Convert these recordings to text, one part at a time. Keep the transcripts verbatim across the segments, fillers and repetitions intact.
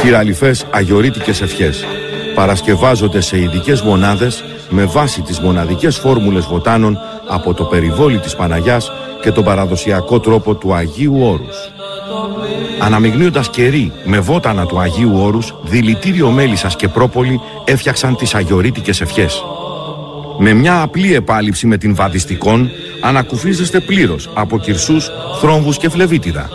κυραλιφές αγιορείτικες ευχές παρασκευάζονται σε ειδικές μονάδες με βάση τις μοναδικές φόρμουλες βοτάνων από το περιβόλι της Παναγιάς και τον παραδοσιακό τρόπο του Αγίου Όρους. Αναμειγνύοντας κερί με βότανα του Αγίου Όρους, δηλητήριο μέλισσας και πρόπολη έφτιαξαν τις αγιορείτικες ευχές. Με μια απλή επάλυψη με την βαδιστικόν ανακουφίζεστε πλήρως από κυρσούς, θρόμβους και φλεβίτιδα.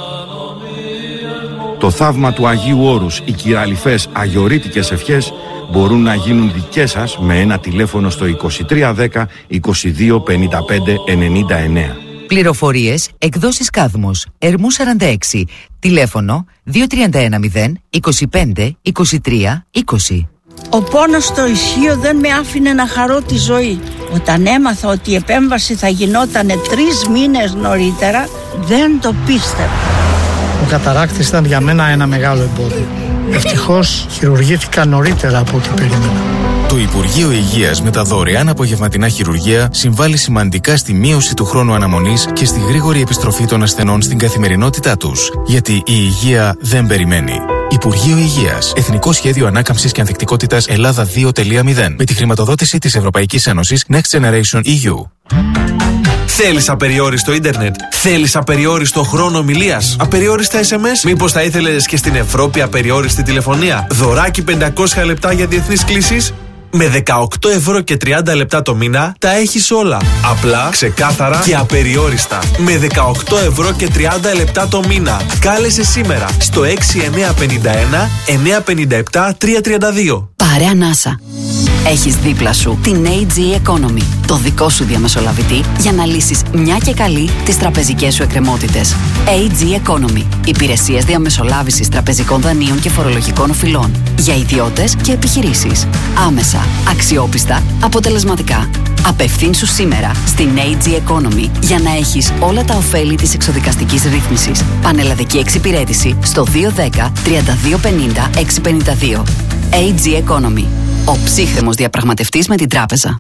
Το θαύμα του Αγίου Όρους, οι κυραλιφές αγιορείτικες ευχές μπορούν να γίνουν δικές σας με ένα τηλέφωνο στο είκοσι τρία δέκα είκοσι δύο πενήντα πέντε ενενήντα εννέα. Πληροφορίες, εκδόσεις Κάδμος, Ερμού σαράντα έξι, τηλέφωνο δύο τρία ένα μηδέν είκοσι πέντε είκοσι τρία είκοσι. Ο πόνος στο ισχύο δεν με άφηνε να χαρώ τη ζωή. Όταν έμαθα ότι η επέμβαση θα γινόταν τρεις μήνες νωρίτερα, δεν το πίστευα. Ο καταράκτης ήταν για μένα ένα μεγάλο εμπόδιο. Ευτυχώς χειρουργήθηκα νωρίτερα από ό,τι περίμενα. Το Υπουργείο Υγείας με τα δωρεάν απογευματινά χειρουργεία συμβάλλει σημαντικά στη μείωση του χρόνου αναμονής και στη γρήγορη επιστροφή των ασθενών στην καθημερινότητά τους. Γιατί η υγεία δεν περιμένει. Υπουργείο Υγείας. Εθνικό Σχέδιο Ανάκαμψης και Ανθεκτικότητας Ελλάδα δύο τελεία μηδέν. Με τη χρηματοδότηση της Ευρωπαϊκής Ένωσης Next Generation ι γιου. Θέλεις απεριόριστο ίντερνετ? Θέλεις απεριόριστο χρόνο ομιλίας? Απεριόριστα ες εμ ες? Μήπως θα ήθελες και στην Ευρώπη απεριόριστη τηλεφωνία? Δωράκι πεντακόσια λεπτά για διεθνείς κλήσεις? Με δεκαοκτώ ευρώ και τριάντα λεπτά το μήνα τα έχεις όλα. Απλά, ξεκάθαρα και απεριόριστα. Με δεκαοκτώ ευρώ και τριάντα λεπτά το μήνα. Κάλεσε σήμερα στο έξι εννιά πέντε ένα εννιά πέντε επτά τρία τρία δύο. Πάρε ανάσα. Έχεις δίπλα σου την έι τζι Economy, το δικό σου διαμεσολαβητή για να λύσεις μια και καλή τις τραπεζικές σου εκκρεμότητες. έι τζι Economy. Υπηρεσίες διαμεσολάβησης τραπεζικών δανείων και φορολογικών οφειλών. Για ιδιώτες και επιχειρήσεις. Άμεσα, αξιόπιστα, αποτελεσματικά. Απευθύνσου σήμερα στην έι τζι Economy για να έχεις όλα τα ωφέλη της εξοδικαστικής ρύθμισης. Πανελλαδική εξυπηρέτηση στο δύο ένα μηδέν τρία δύο πενήντα έξι πενήντα δύο. έι τζι Economy. Ο ψύχρεμος διαπραγματευτής με την τράπεζα.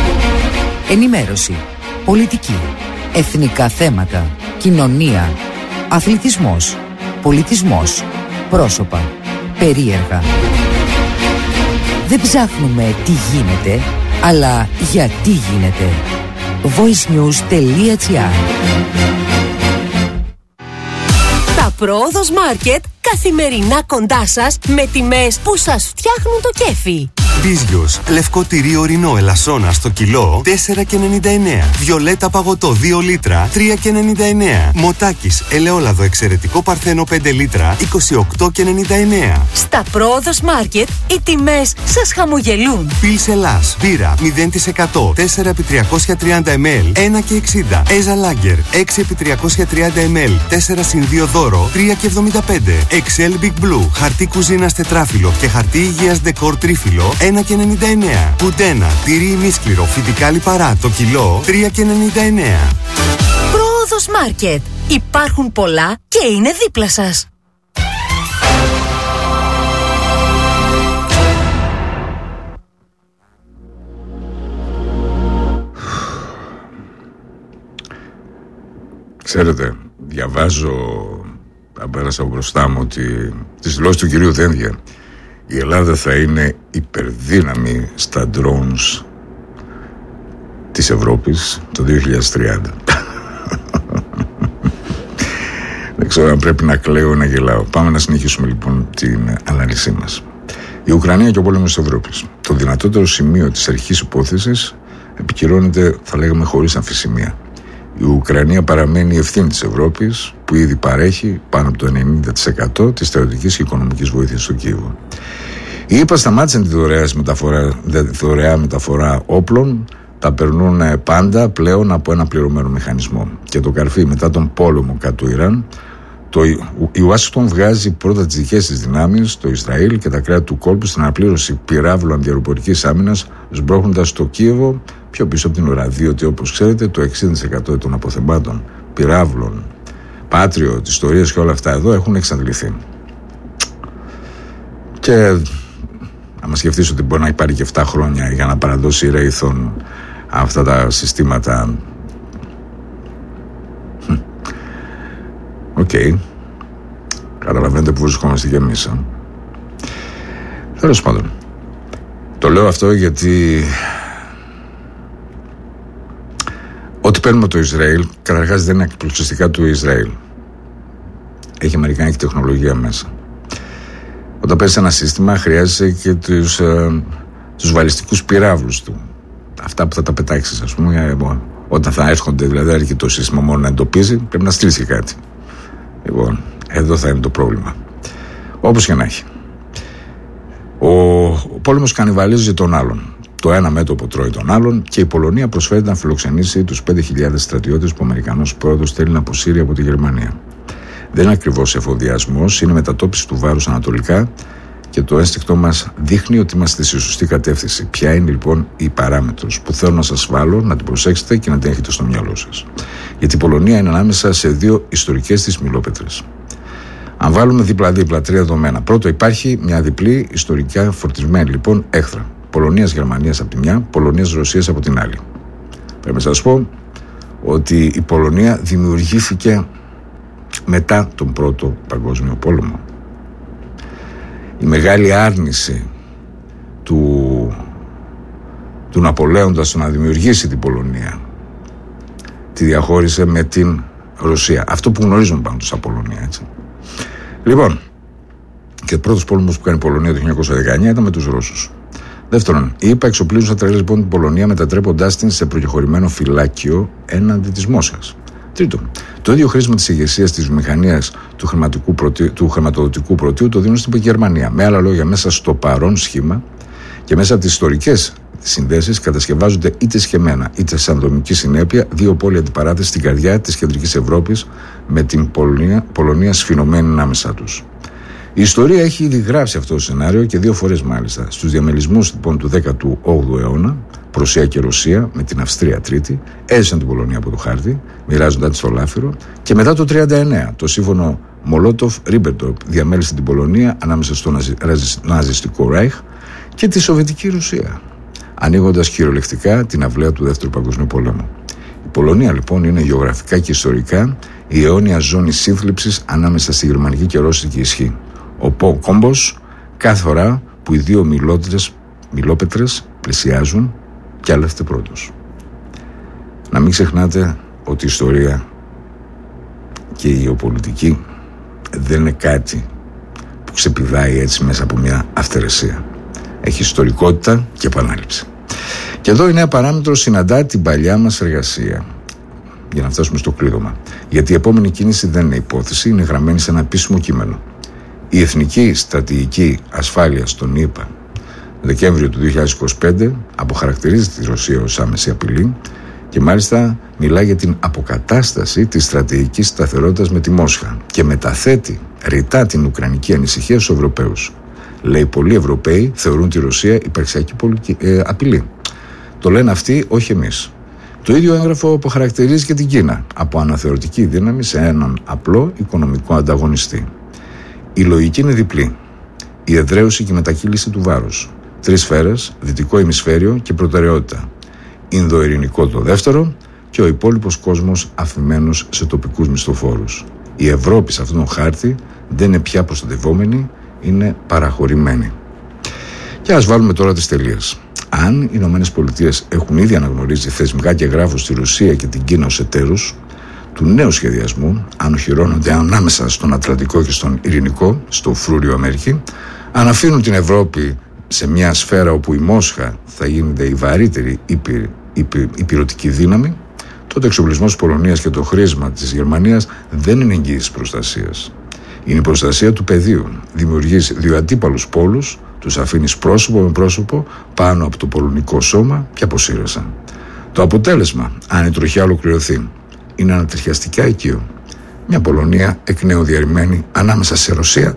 Ενημέρωση, πολιτική, εθνικά θέματα, κοινωνία, αθλητισμός, πολιτισμός, πρόσωπα, περίεργα. Δεν ψάχνουμε τι γίνεται, αλλά γιατί γίνεται. voicenews τελεία gr. Τα Πρόοδος Μάρκετ καθημερινά κοντά σας με τιμές που σας φτιάχνουν το κέφι. Μπίζιος, λευκό τυρί ορεινό ελασσόνα στο κιλό τέσσερα και ενενήντα εννέα. Βιολέτα παγωτό δύο λίτρα τρία και ενενήντα εννέα. Μοτάκης ελαιόλαδο εξαιρετικό παρθένο πέντε λίτρα είκοσι οκτώ και ενενήντα εννέα. Στα Πρόοδος Μάρκετ οι τιμές σας χαμογελούν. Πιλς Ελλάς, μπύρα μηδέν τοις εκατό τέσσερα επί τριακόσια τριάντα μιλιλίτρα ένα και εξήντα. Έζα Λάγκερ έξι επί τριακόσια τριάντα μιλιλίτρα τέσσερα συν δύο δώρο τρία και εβδομήντα πέντε. Εξέλ Big Blue, χαρτί κουζίνας τετράφυλλο και χαρτί υγείας ντεκόρ τρίφυλλο ένα και ενενήντα εννέα. Κουντένα, τυρί ημίσκληρο, φυτικά λιπαρά το κιλό τρία και ενενήντα εννέα. Πρόοδος Μάρκετ. Υπάρχουν πολλά και είναι δίπλα σας. Ξέρετε, διαβάζω, πέρασα μπροστά μου ότι τις δηλώσεις του κυρίου Δένδια η Ελλάδα θα είναι υπερδύναμη στα drones της Ευρώπης το δύο χιλιάδες τριάντα. Δεν ξέρω αν πρέπει να κλαίω ή να γελάω. Πάμε να συνεχίσουμε λοιπόν την ανάλυση μας. Η Ουκρανία και ο πόλεμος της Ευρώπης. Το δυνατότερο σημείο της αρχικής υπόθεσης επικυρώνεται, θα λέγαμε, χωρίς αμφισημία. Η Ουκρανία παραμένει η ευθύνη της Ευρώπης, που ήδη παρέχει πάνω από το ενενήντα τοις εκατό της στρατιωτικής και οικονομικής βοήθειας στο Κίεβο. Οι ΗΠΑ σταμάτησαν τη δωρεά μεταφορά, δωρεά μεταφορά όπλων, τα περνούν πάντα πλέον από ένα πληρωμένο μηχανισμό. Και το καρφί μετά τον πόλεμο κατά του Ιράν, το, η Ουάσιγκτον βγάζει πρώτα τις δικές της δυνάμεις, το Ισραήλ και τα κράτη του κόλπου στην αναπλήρωση πυράβλου αντιαεροπορικής άμυνας, σμπρώχνοντας το Κίεβο πιο πίσω από την ώρα. Διότι, όπως ξέρετε, το εξήντα τοις εκατό των αποθεμάτων πυράβλων, Patriot, ιστορίες και όλα αυτά εδώ έχουν εξαντληθεί. Και άμα σκεφτείς ότι μπορεί να υπάρχει και επτά χρόνια για να παραδώσει η Raytheon αυτά τα συστήματα. Οκ. Okay. Καταλαβαίνετε που βρισκόμαστε και εμείς. Τέλος πάντων, το λέω αυτό γιατί ό,τι παίρνουμε το Ισραήλ καταρχάς δεν είναι αποκλειστικά του Ισραήλ. Έχει αμερικανική τεχνολογία μέσα. Όταν παίρνεις ένα σύστημα χρειάζεσαι και τους, ε, τους βαλιστικούς πυράβλους του. Αυτά που θα τα πετάξεις, ας πούμε, όταν θα έρχονται, δηλαδή έρχεται το σύστημα μόνο να εντοπίζει, πρέπει να στείλεις και κάτι. Λοιπόν, εδώ θα είναι το πρόβλημα. Όπως και να έχει. Ο, ο πόλεμος κανιβαλίζει τον άλλον. Το ένα μέτωπο τρώει τον άλλον και η Πολωνία προσφέρεται να φιλοξενήσει τους πέντε χιλιάδες στρατιώτες που ο Αμερικανός πρόεδρος θέλει να αποσύρει από τη Γερμανία. Δεν είναι ακριβώς εφοδιασμός, είναι μετατόπιση του βάρους ανατολικά και το ένστικτό μας δείχνει ότι είμαστε στη σωστή κατεύθυνση. Ποια είναι λοιπόν η παράμετρος που θέλω να σας βάλω, να την προσέξετε και να την έχετε στο μυαλό σας. Γιατί η Πολωνία είναι ανάμεσα σε δύο ιστορικές της μιλόπετρες. Αν βάλουμε δίπλα-δίπλα τρία δεδομένα. Πρώτο, υπάρχει μια διπλή ιστορικά φορτισμένη λοιπόν έχθρα. Πολωνίας-Γερμανίας από τη μια, Πολωνίας-Ρωσίας από την άλλη. Πρέπει να σας πω ότι η Πολωνία δημιουργήθηκε μετά τον Πρώτο Παγκόσμιο Πόλεμο. Η μεγάλη άρνηση του, του Ναπολέοντα στο να δημιουργήσει την Πολωνία τη διαχώρισε με την Ρωσία. Αυτό που γνωρίζουμε πάνω σαν Πολωνία, έτσι. Λοιπόν, και ο πρώτος πόλεμος που κάνει η Πολωνία το χίλια εννιακόσια δεκαεννιά ήταν με τους Ρώσους. Δεύτερον, οι ΗΠΑ εξοπλίζουν στα τρέλες λοιπόν την Πολωνία, μετατρέποντάς την σε προκεχωρημένο φυλάκιο έναντι της Μόσχας. Τρίτον, το ίδιο χρήσιμο της ηγεσίας της βιομηχανίας του, του χρηματοδοτικού πρωτείου το δίνουν στην Γερμανία. Με άλλα λόγια, μέσα στο παρόν σχήμα και μέσα από τις ιστορικές συνδέσεις κατασκευάζονται είτε σχεμένα είτε σαν δομική συνέπεια δύο πόλοι αντιπαράθεση στην καρδιά της κεντρικής Ευρώπης με την Πολωνία, Πολωνία σφινωμένη ανάμεσά τους. Η ιστορία έχει ήδη γράψει αυτό το σενάριο και δύο φορές μάλιστα. Στους διαμελισμούς λοιπόν του δέκατου όγδοου αιώνα, Πρωσία και Ρωσία με την Αυστρία τρίτη, έζησαν την Πολωνία από το χάρτη, μοιράζονταν στο λάφυρο, και μετά το χίλια εννιακόσια τριάντα εννέα το σύμφωνο Μολότοφ-Ρίμπεντροπ διαμέλισε την Πολωνία ανάμεσα στο ναζιστικό Ράιχ και τη Σοβιετική Ρωσία, ανοίγοντας κυριολεκτικά την αυλαία του Δεύτερου Παγκοσμίου Πολέμου. Η Πολωνία λοιπόν είναι γεωγραφικά και ιστορικά η αιώνια ζώνη σύνθλιψης ανάμεσα στη γερμανική και ρώσικη ισχύ. Ο κόμπος κάθε φορά που οι δύο μιλόπετρες πλησιάζουν κι άλλαστε πρώτος. Να μην ξεχνάτε ότι η ιστορία και η γεωπολιτική δεν είναι κάτι που ξεπηδάει έτσι μέσα από μια αυθαιρεσία. Έχει ιστορικότητα και επανάληψη. Και εδώ η νέα παράμετρος συναντά την παλιά μας εργασία για να φτάσουμε στο κλείδωμα. Γιατί η επόμενη κίνηση δεν είναι υπόθεση, είναι γραμμένη σε ένα επίσημο κείμενο. Η Εθνική Στρατηγική Ασφάλειας των ΗΠΑ Δεκέμβριο του δύο χιλιάδες είκοσι πέντε αποχαρακτηρίζει τη Ρωσία ως άμεση απειλή και μάλιστα μιλά για την αποκατάσταση της στρατηγικής σταθερότητας με τη Μόσχα και μεταθέτει ρητά την ουκρανική ανησυχία στους Ευρωπαίους. Λέει, πολλοί Ευρωπαίοι θεωρούν τη Ρωσία υπαρξιακή ε, απειλή. Το λένε αυτοί, όχι εμείς. Το ίδιο έγγραφο αποχαρακτηρίζει και την Κίνα από αναθεωρητική δύναμη σε έναν απλό οικονομικό ανταγωνιστή. Η λογική είναι διπλή. Η εδραίωση και η μετακύληση του βάρους. Τρεις σφαίρες, δυτικό ημισφαίριο και προτεραιότητα. Ινδοειρηνικό το δεύτερο και ο υπόλοιπος κόσμος αφημένος σε τοπικούς μισθοφόρους. Η Ευρώπη σε αυτόν τον χάρτη δεν είναι πια προστατευόμενη, είναι παραχωρημένη. Και ας βάλουμε τώρα τις τελείες. Αν οι Ηνωμένες Πολιτείες έχουν ήδη αναγνωρίσει θεσμικά και γράφουν στη Ρωσία και την Κίνα ως εταίρους του νέου σχεδιασμού, αν οχυρώνονται ανάμεσα στον Ατλαντικό και στον Ειρηνικό, στο φρούριο Αμερική, αν αφήνουν την Ευρώπη σε μια σφαίρα όπου η Μόσχα θα γίνεται η βαρύτερη υπηρετική δύναμη, τότε ο εξοπλισμός της Πολωνίας και το χρήσμα της Γερμανίας δεν είναι εγγύηση προστασίας. Είναι η προστασία του πεδίου. Δημιουργείς δύο αντίπαλους πόλους, τους αφήνεις πρόσωπο με πρόσωπο πάνω από το πολωνικό σώμα και αποσύρεσαν. Το αποτέλεσμα, αν η τροχιά ολοκληρωθεί, είναι ανατριχιαστικά οικείο. Μια Πολωνία εκ νέου διαρρημένη ανάμεσα σε Ρωσία,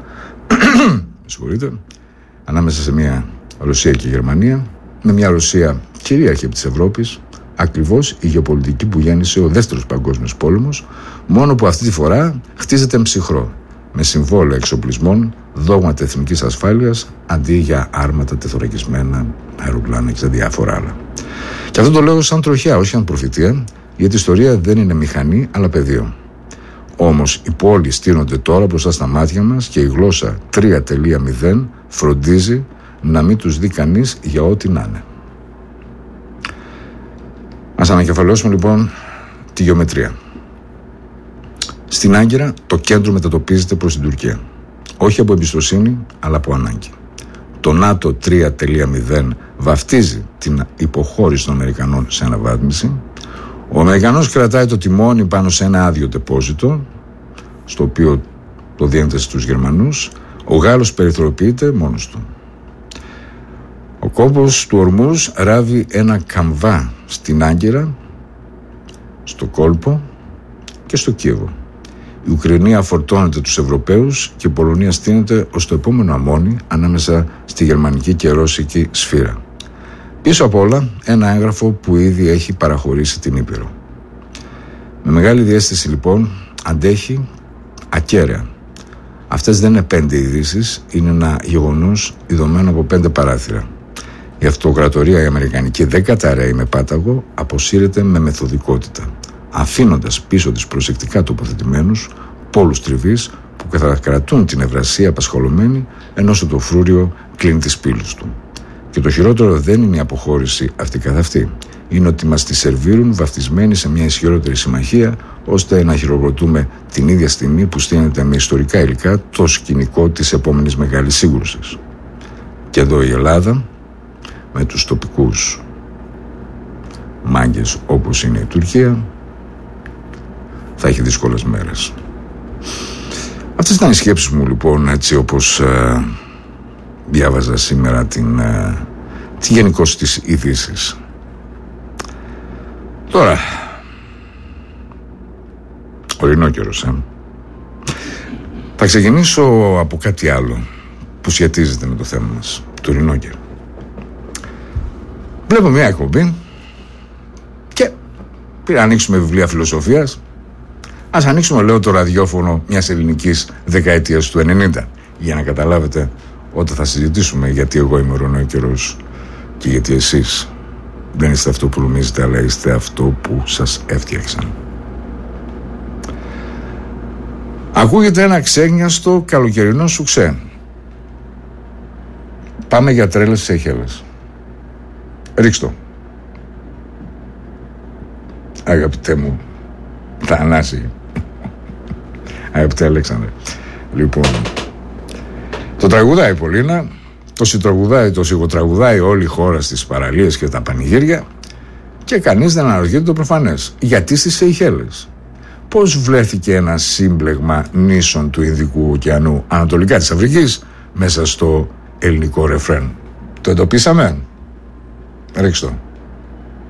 συγχωρείτε, ανάμεσα σε μια Ρωσία και Γερμανία, με μια Ρωσία κυρίαρχη από της Ευρώπης, ακριβώς η γεωπολιτική που γέννησε ο Δεύτερος Παγκόσμιος Πόλεμος, μόνο που αυτή τη φορά χτίζεται ψυχρό, με συμβόλαια εξοπλισμών, δόγματα εθνικής ασφάλειας, αντί για άρματα τεθωρακισμένα, αεροπλάνα και διάφορα άλλα. Και αυτό το λέω σαν τροχιά, όχι σαν προφητεία, γιατί η ιστορία δεν είναι μηχανή, αλλά πεδίο. Όμως οι πόλεις στείνονται τώρα μπροστά στα μάτια μας και η γλώσσα τρία τελεία μηδέν φροντίζει να μην τους δει κανείς για ό,τι να είναι. Ας ανακεφαλαιώσουμε λοιπόν τη γεωμετρία. Στην Άγκυρα το κέντρο μετατοπίζεται προς την Τουρκία. Όχι από εμπιστοσύνη, αλλά από ανάγκη. Το ΝΑΤΟ τρία τελεία μηδέν βαφτίζει την υποχώρηση των Αμερικανών σε αναβάθμιση. Ο Αμερικανός κρατάει το τιμόνι πάνω σε ένα άδειο τεπόζιτο, στο οποίο το δίνεται στους Γερμανούς. Ο Γάλλος περιθωριοποιείται μόνος του. Ο κόμπος του Ορμούζ ράβει ένα καμβά στην Άγκυρα, στο κόλπο και στο Κίεβο. Η Ουκρανία φορτώνεται τους Ευρωπαίους και η Πολωνία στείνεται ως το επόμενο αμμόνι ανάμεσα στη γερμανική και ρώσικη σφύρα. Πίσω απ' όλα ένα έγγραφο που ήδη έχει παραχωρήσει την Ήπειρο. Με μεγάλη διαίσθηση λοιπόν αντέχει ακέραια. Αυτές δεν είναι πέντε ειδήσεις, είναι ένα γεγονός ειδωμένο από πέντε παράθυρα. Η αυτοκρατορία η αμερικανική δεν καταραίει με πάταγο, αποσύρεται με μεθοδικότητα, αφήνοντας πίσω της προσεκτικά τοποθετημένους πόλους τριβής που θα κρατούν την ευρασία απασχολωμένη, ενώ στο το φρούριο κλείνει τις πύλους του. Και το χειρότερο δεν είναι η αποχώρηση αυτή καθ' αυτή. Είναι ότι μας τη σερβίρουν βαφτισμένοι σε μια ισχυρότερη συμμαχία, ώστε να χειροκροτούμε την ίδια στιγμή που στείνεται με ιστορικά υλικά το σκηνικό της επόμενης μεγάλης σύγκρουσης. Και εδώ η Ελλάδα, με τους τοπικούς μάγκες όπως είναι η Τουρκία, θα έχει δύσκολες μέρες. Αυτές ήταν οι σκέψεις μου λοιπόν, έτσι όπως ε, διάβαζα σήμερα την, ε, τη γενικώς της ειδήσεις. Τώρα, ορεινό καιρός, ε. Θα ξεκινήσω από κάτι άλλο που σχετίζεται με το θέμα μας, το ορεινό καιρό. Βλέπω μια εκπομπή και πήρα να ανοίξουμε βιβλία φιλοσοφίας. Ας ανοίξουμε, λέω, το ραδιόφωνο μιας ελληνικής δεκαετίας του ενενήντα, για να καταλάβετε όταν θα συζητήσουμε γιατί εγώ είμαι ορεινό καιρός και γιατί εσείς δεν είστε αυτό που νομίζετε, αλλά είστε αυτό που σας έφτιαξαν. Ακούγεται ένα ξένιαστο καλοκαιρινό σουξέ. Πάμε για τρέλες στις Σεϊχέλες. Ρίξτο. Αγαπητέ μου Θανάση, αγαπητέ Αλέξανδρε. Λοιπόν, το τραγουδάει η Πολίνα, το συντραγουδάει, το σιγοτραγουδάει όλη η χώρα στις παραλίες και τα πανηγύρια, και κανείς δεν αναρωτιέται το προφανές. Γιατί στις Σεϊχέλες? Πώς βρέθηκε ένα σύμπλεγμα νήσων του Ινδικού ωκεανού ανατολικά της Αφρικής μέσα στο ελληνικό ρεφρέν? Το εντοπίσαμε? Ρίξτε το.